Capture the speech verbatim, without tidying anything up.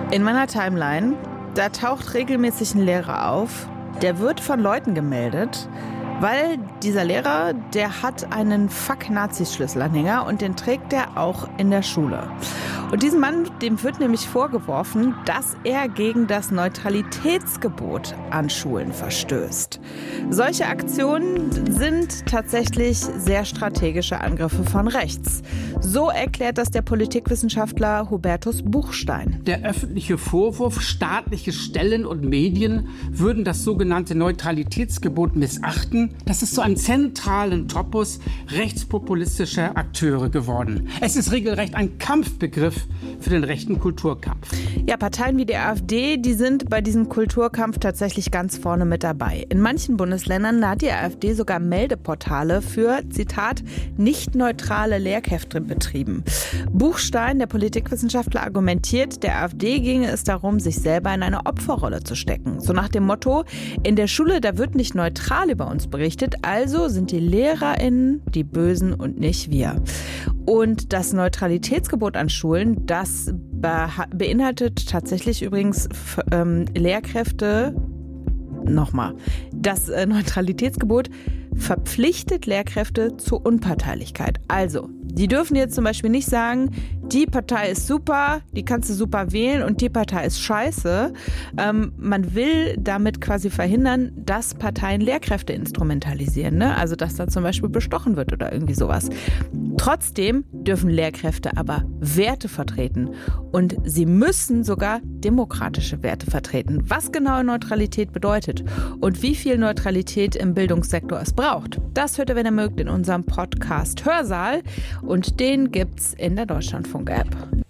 In meiner Timeline, da taucht regelmäßig ein Lehrer auf, der wird von Leuten gemeldet, weil dieser Lehrer, der hat einen Fuck-Nazis-Schlüsselanhänger und den trägt er auch in der Schule. Und diesem Mann, dem wird nämlich vorgeworfen, dass er gegen das Neutralitätsgebot an Schulen verstößt. Solche Aktionen sind tatsächlich sehr strategische Angriffe von rechts. So erklärt das der Politikwissenschaftler Hubertus Buchstein. Der öffentliche Vorwurf, staatliche Stellen und Medien würden das sogenannte Neutralitätsgebot missachten, das ist zu einem zentralen Topos rechtspopulistischer Akteure geworden. Es ist regelrecht ein Kampfbegriff für den rechten Kulturkampf. Ja, Parteien wie die AfD, die sind bei diesem Kulturkampf tatsächlich ganz vorne mit dabei. In manchen Bundesländern hat die AfD sogar Meldeportale für, Zitat, nicht neutrale Lehrkräfte betrieben. Buchstein, der Politikwissenschaftler, argumentiert, der AfD ginge es darum, sich selber in eine Opferrolle zu stecken. So nach dem Motto, in der Schule, da wird nicht neutral über uns berichtet, also sind die LehrerInnen die Bösen und nicht wir. Und das Neutralitätsgebot an Schulen, das beinhaltet tatsächlich übrigens ähm, Lehrkräfte, nochmal, das äh, Neutralitätsgebot verpflichtet Lehrkräfte zur Unparteilichkeit. Also, die dürfen jetzt zum Beispiel nicht sagen, die Partei ist super, die kannst du super wählen und die Partei ist scheiße. Ähm, man will damit quasi verhindern, dass Parteien Lehrkräfte instrumentalisieren, ne? Also dass da zum Beispiel bestochen wird oder irgendwie sowas. Trotzdem dürfen Lehrkräfte aber Werte vertreten und sie müssen sogar demokratische Werte vertreten. Was genau Neutralität bedeutet und wie viel Neutralität im Bildungssektor es braucht, das hört ihr, wenn ihr mögt, in unserem Podcast Hörsaal und den gibt's in der Deutschlandfunk-App.